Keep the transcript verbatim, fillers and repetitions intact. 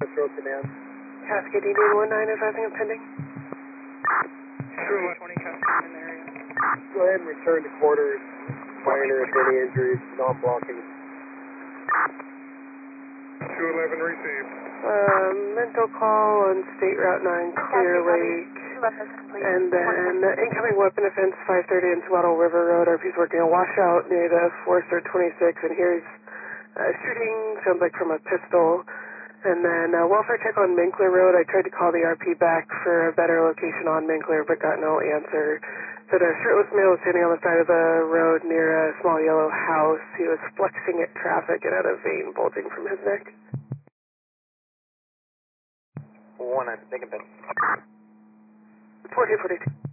Road Command. Cascade D nine one nine advising a pending. True twenty Cascade in the area. Go ahead and return to quarters. Minor, if any injuries, non-blocking. two eleven received. Uh, mental call on State Route nine, Clear Lake. And then incoming weapon offense five thirty in Swaddle River Road. R P's working a washout near the Forester twenty-six, and here's uh, shooting, sounds like from a pistol. And then uh, welfare check on Minkler Road. I tried to call the R P back for a better location on Minkler, but got no answer. So the shirtless male was standing on the side of the road near a small yellow house. He was flexing at traffic and had a vein bulging from his neck. One, I think a bit. forty forty-two.